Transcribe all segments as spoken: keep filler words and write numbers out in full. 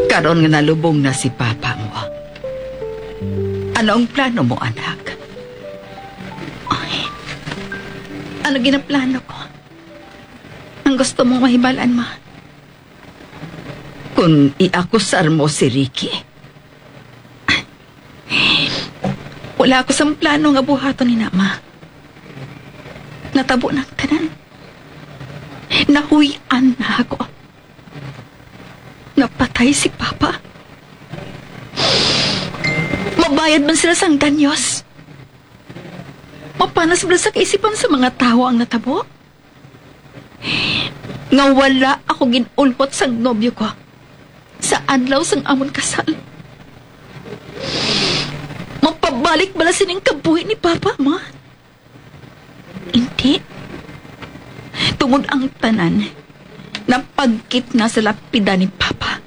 Karon nga nalubong na si Papa mo. Ano ang plano mo, anak? Ay, ano ginaplano ko? Ang gusto mong mahibalaan, ma? Kung iakusar mo si Ricky. Wala ako sa plano nga buhaton ni Nama. Natabo ng tanan. Nahuyan na ako. Napatay si Papa. Mabayad man sila sang danyos. Mapanas ba sa kaisipan sa mga tao ang natabo? Nga wala ako ginulhot sang nobyo ko sa adlaw sang amon kasal. Mapabalik bala sining kabuhi ni Papa, ma? Hindi. Tungod ang tanan, napagkit na sa lapida ni Papa.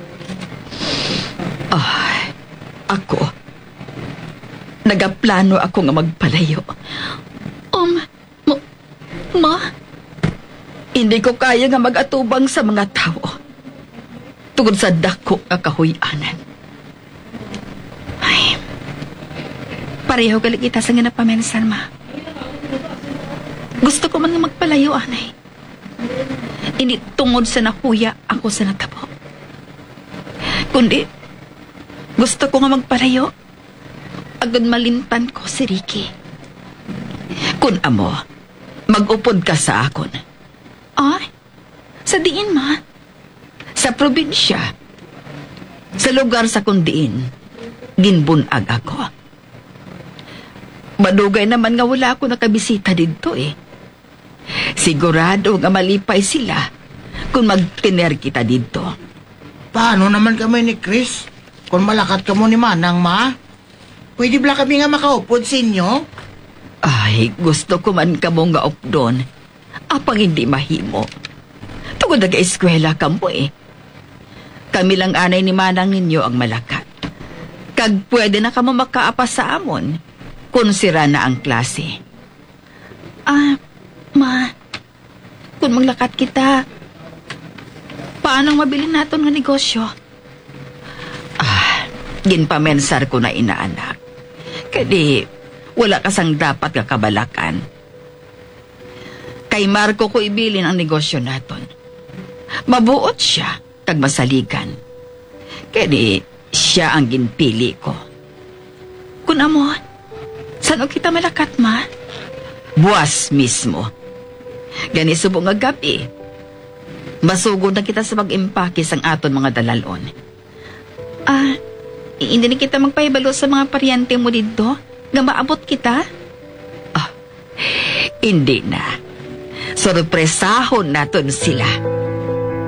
Ay, ako, nagaplano ako nga magpalayo. Um, ma, ma, hindi ko kaya nga mag-atubang sa mga tao. Tungod sa dako nga kahuyanan. Ay, pareho galit kita sa nga napamensan, ma. Gusto ko man nga magpalayo, anay. Hindi tungod sa nahuya ako sa natabo. Kundi, gusto ko nga magpalayo. Agad malintan ko si Ricky. Kung amo, mag-upod ka sa akon. Ay, sa diin, ma? Sa probinsya. Sa lugar sa kundiin, ginbunag ako. Madugay naman nga wala ako nakabisita dito eh. Sigurado nga malipay sila kung magtiner kita dito. Paano naman kami ni Chris? Kung malakat ka mo ni Manang, ma? Pwede ba kami nga makaupod sa inyo? Ay, gusto ko man ka mo nga updon. Apang hindi mahimo. Tungod nag-eskwela ka mo eh. Kami lang anay ni Manang ninyo ang malakat. Kag pwede na ka mo makaapas sa amon kung sira na ang klase. Ah, ma, kung maglakat kita, paano mabili naton nga negosyo? Ah, ginpamensar ko na inaanak. Kadi, wala kasang dapat kakabalakan. Kay Marco ko ibilin ang negosyo naton. Mabuot siya, kag masaligan. Kadi, siya ang ginpili ko. Kung amo, saan o kita malakat, ma? Buwas mismo. Gani subong nga gabi. Masugod na kita sa mag-impakis ang aton mga dalalon. Ah, hindi na kita magpahibalo sa mga paryente mo dito? Nga maabot kita? Ah, hindi na. Sorpresahon naton sila.